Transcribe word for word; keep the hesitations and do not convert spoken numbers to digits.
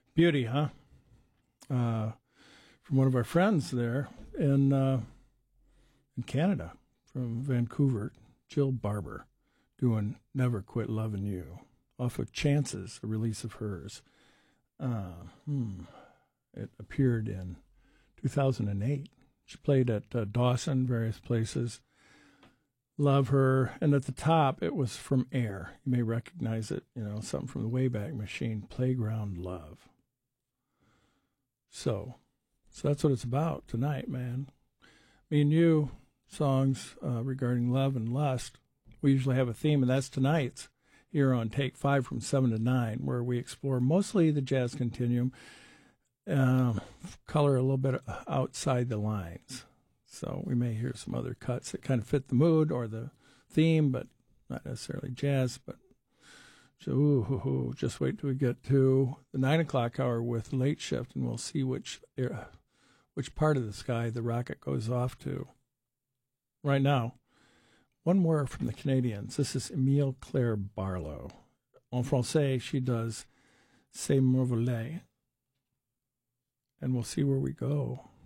Beauty, huh? Uh, from one of our friends there in uh, in Canada, from Vancouver, Jill Barber, doing "Never Quit Loving You" off of Chances, a release of hers. Uh, hmm. It appeared in two thousand eight. She played at uh, Dawson, various places. Love her. And at the top, it was from Air. You may recognize it, you know, something from the Wayback Machine, Playground Love. So, so that's what it's about tonight, man. Me and you, songs uh, regarding love and lust. We usually have a theme, and that's tonight's here on Take Five from seven to nine, where we explore mostly the jazz continuum, uh, color a little bit outside the lines. So we may hear some other cuts that kind of fit the mood or the theme, but not necessarily jazz. But so, ooh, ooh, ooh, just wait till we get to the nine o'clock hour with Late Shift, and we'll see which uh, which part of the sky the rocket goes off to. Right now, one more from the Canadians. This is Emile Claire Barlow. En français, she does C'est Merveilleux. And we'll see where we go.